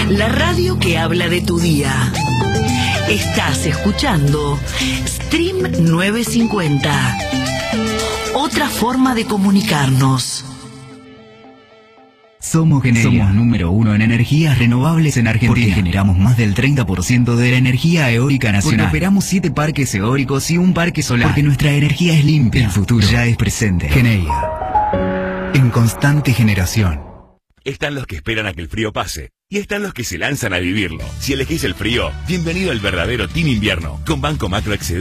La radio que habla de tu día. Estás escuchando Stream 950. Otra forma de comunicarnos. Somos Generia. Somos número 1 en energías renovables en Argentina. Porque generamos más del 30% de la energía eólica nacional. Porque operamos 7 parques eólicos y un parque solar. Porque nuestra energía es limpia. El futuro ya es presente. Generia. En constante generación. Están los que esperan a que el frío pase. Y están los que se lanzan a vivirlo. Si elegís el frío, bienvenido al verdadero Team Invierno. Con Banco Macro Excedente.